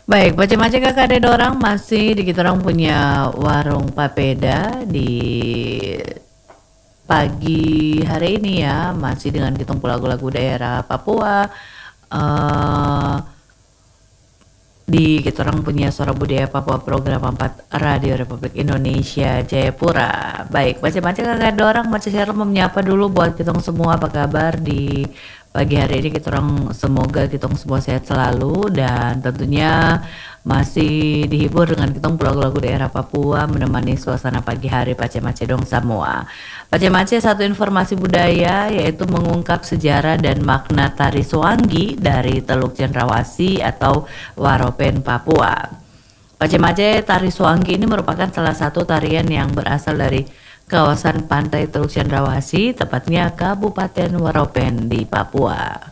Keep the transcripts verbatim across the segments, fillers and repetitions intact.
Baik, macam-macam kakak ada dorang masih di kita orang punya warung papeda di pagi hari ini ya, masih dengan kita lagu-lagu daerah Papua. eh di kita orang punya Suara Budaya Papua program empat Radio Republik Indonesia Jayapura. Baik, macam-macam kakak ada orang macam saya mau menyapa dulu buat kita semua, apa kabar di pagi hari ini. Kita orang semoga kita semua sehat selalu dan tentunya masih dihibur dengan kita lagu-lagu daerah Papua menemani suasana pagi hari Pace-Mace dong semua. Pace-Mace satu informasi budaya yaitu mengungkap sejarah dan makna tari Suanggi dari Teluk Cendrawasih atau Waropen Papua. Pace-Mace tari Suanggi ini merupakan salah satu tarian yang berasal dari kawasan pantai Teluk Cendrawasih, tepatnya Kabupaten Waropen di Papua.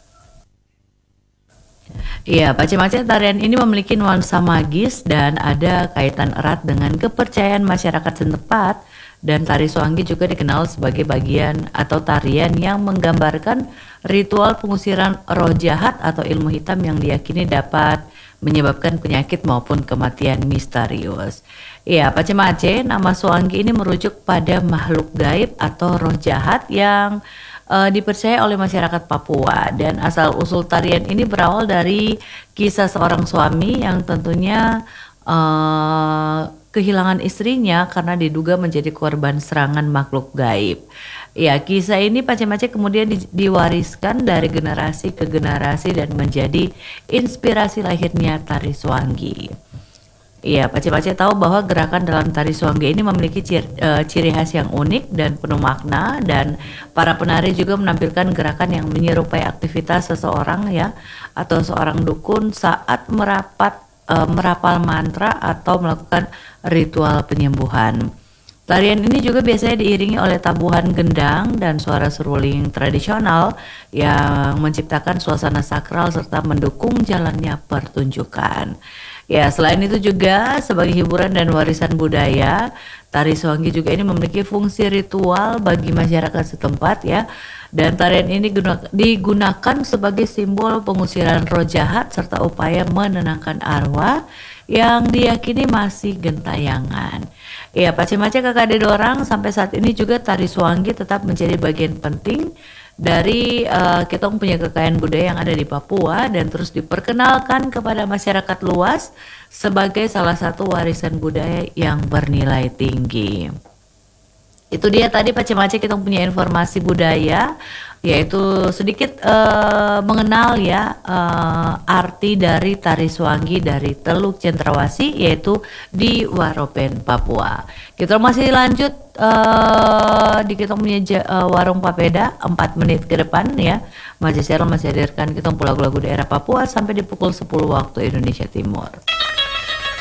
Iya, Pace-Mace tarian ini memiliki nuansa magis dan ada kaitan erat dengan kepercayaan masyarakat setempat, dan tari Suanggi juga dikenal sebagai bagian atau tarian yang menggambarkan ritual pengusiran roh jahat atau ilmu hitam yang diyakini dapat menyebabkan penyakit maupun kematian misterius. Iya, Pace-Mace nama Suanggi ini merujuk pada makhluk gaib atau roh jahat yang uh, dipercaya oleh masyarakat Papua, dan asal usul tarian ini berawal dari kisah seorang suami yang tentunya uh, kehilangan istrinya karena diduga menjadi korban serangan makhluk gaib. Ya, kisah ini Pace-Mace kemudian di, diwariskan dari generasi ke generasi dan menjadi inspirasi lahirnya tari Suanggi. Iya, Pace-Mace tahu bahwa gerakan dalam tari Suanggi ini memiliki ciri, uh, ciri khas yang unik dan penuh makna, dan para penari juga menampilkan gerakan yang menyerupai aktivitas seseorang ya atau seorang dukun saat merapat uh, merapal mantra atau melakukan ritual penyembuhan. Tarian ini juga biasanya diiringi oleh tabuhan gendang dan suara seruling tradisional yang menciptakan suasana sakral serta mendukung jalannya pertunjukan. Ya, selain itu juga sebagai hiburan dan warisan budaya, tari Suanggi juga ini memiliki fungsi ritual bagi masyarakat setempat ya. Dan tarian ini digunakan sebagai simbol pengusiran roh jahat serta upaya menenangkan arwah yang diyakini masih gentayangan. Ya, Pace-Mace kakak ada orang sampai saat ini juga tari Suanggi tetap menjadi bagian penting dari uh, kita punya kekayaan budaya yang ada di Papua dan terus diperkenalkan kepada masyarakat luas sebagai salah satu warisan budaya yang bernilai tinggi. Itu dia tadi Pace-Mace kita punya informasi budaya, yaitu sedikit uh, mengenal ya uh, arti dari tari Suanggi dari Teluk Cendrawasih yaitu di Waropen Papua. Kita masih lanjut uh, di kita punya uh, warung papeda empat menit ke depan ya. Masih saya masih hadirkan kita lagu-lagu daerah Papua sampai di pukul sepuluh waktu Indonesia Timur.